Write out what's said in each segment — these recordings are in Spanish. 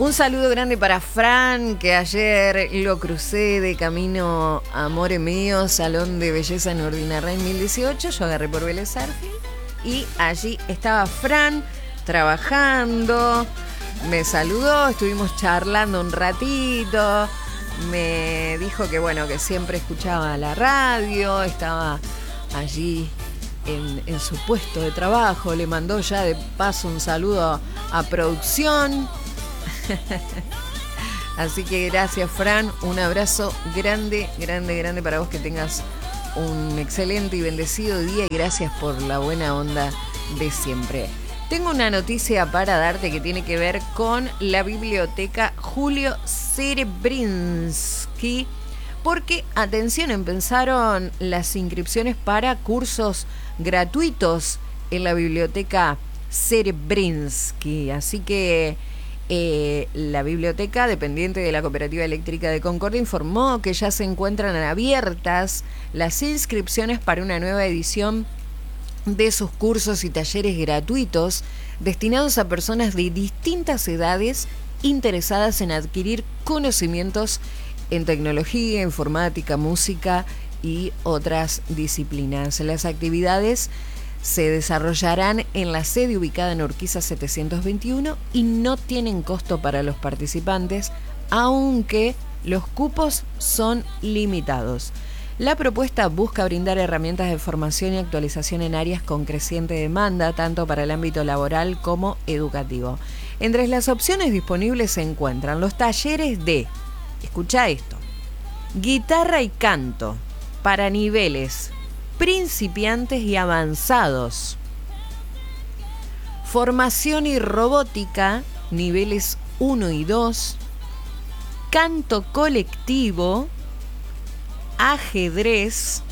Un saludo grande para Fran, que ayer lo crucé de camino a Amore Mío, Salón de Belleza en Urdinarrain 1018. Yo agarré por Vélez Sarsfield y allí estaba Fran trabajando. Me saludó, estuvimos charlando un ratito. Me dijo que bueno, que siempre escuchaba la radio, estaba allí en su puesto de trabajo. Le mandó ya de paso un saludo a producción. Así que gracias, Fran, un abrazo grande, grande, grande para vos, que tengas un excelente y bendecido día y gracias por la buena onda de siempre. Tengo una noticia para darte que tiene que ver con la biblioteca Julio Serebrinsky, porque, atención, empezaron las inscripciones para cursos gratuitos en la biblioteca Serebrinsky, así que la biblioteca, dependiente de la Cooperativa Eléctrica de Concordia, informó que ya se encuentran abiertas las inscripciones para una nueva edición de sus cursos y talleres gratuitos destinados a personas de distintas edades interesadas en adquirir conocimientos en tecnología, informática, música y otras disciplinas. Las actividades se desarrollarán en la sede ubicada en Urquiza 721 y no tienen costo para los participantes, aunque los cupos son limitados. La propuesta busca brindar herramientas de formación y actualización en áreas con creciente demanda, tanto para el ámbito laboral como educativo. Entre las opciones disponibles se encuentran los talleres de, escucha esto, guitarra y canto para niveles principiantes y avanzados, formación y robótica, niveles 1 y 2, canto colectivo, ajedrez,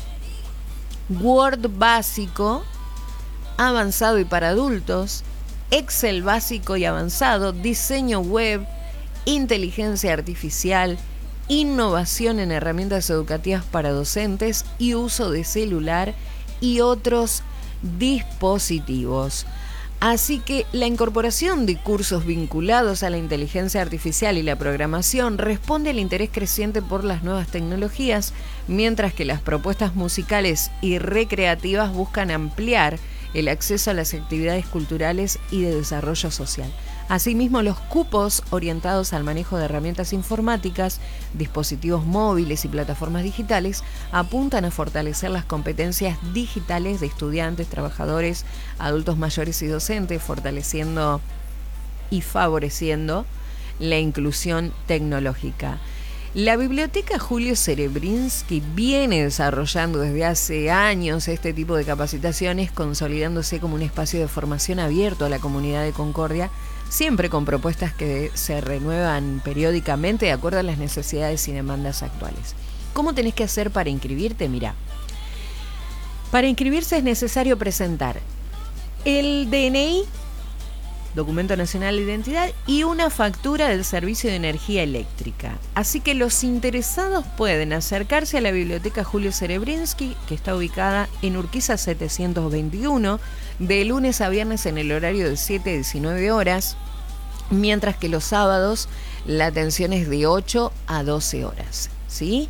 Word básico, avanzado y para adultos, Excel básico y avanzado, diseño web, inteligencia artificial, innovación en herramientas educativas para docentes y uso de celular y otros dispositivos. Así que la incorporación de cursos vinculados a la inteligencia artificial y la programación responde al interés creciente por las nuevas tecnologías, mientras que las propuestas musicales y recreativas buscan ampliar el acceso a las actividades culturales y de desarrollo social. Asimismo, los cupos orientados al manejo de herramientas informáticas, dispositivos móviles y plataformas digitales apuntan a fortalecer las competencias digitales de estudiantes, trabajadores, adultos mayores y docentes, fortaleciendo y favoreciendo la inclusión tecnológica. La biblioteca Julio Serebrinsky viene desarrollando desde hace años este tipo de capacitaciones, consolidándose como un espacio de formación abierto a la comunidad de Concordia, siempre con propuestas que se renuevan periódicamente de acuerdo a las necesidades y demandas actuales. ¿Cómo tenés que hacer para inscribirte? Mirá, para inscribirse es necesario presentar el DNI, Documento Nacional de Identidad, y una factura del Servicio de Energía Eléctrica. Así que los interesados pueden acercarse a la biblioteca Julio Serebrinsky, que está ubicada en Urquiza 721, de lunes a viernes en el horario de 7 a 19 horas, mientras que los sábados la atención es de 8 a 12 horas. ¿Sí?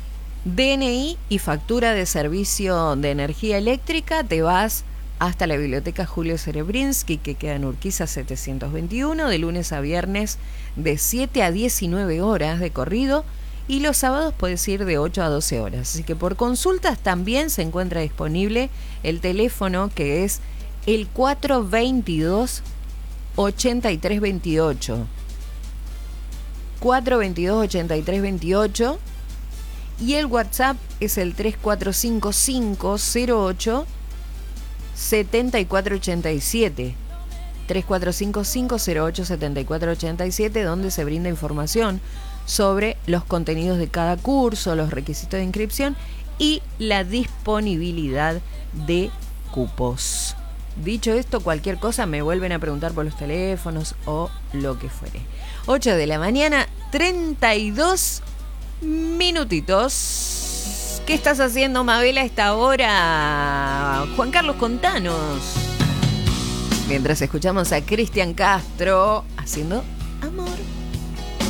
DNI y factura de Servicio de Energía Eléctrica, te vas hasta la biblioteca Julio Serebrinsky, que queda en Urquiza 721, de lunes a viernes de 7 a 19 horas de corrido, y los sábados puedes ir de 8 a 12 horas. Así que por consultas también se encuentra disponible el teléfono, que es el 422-8328. 422-8328, y el WhatsApp es el 345508 7487, 3455087487, donde se brinda información sobre los contenidos de cada curso, los requisitos de inscripción y la disponibilidad de cupos. Dicho esto, cualquier cosa me vuelven a preguntar por los teléfonos o lo que fuere. 8 de la mañana, 32 minutitos. ¿Qué estás haciendo, Mabel, a esta hora? Juan Carlos, contanos. Mientras escuchamos a Cristian Castro haciendo Amor.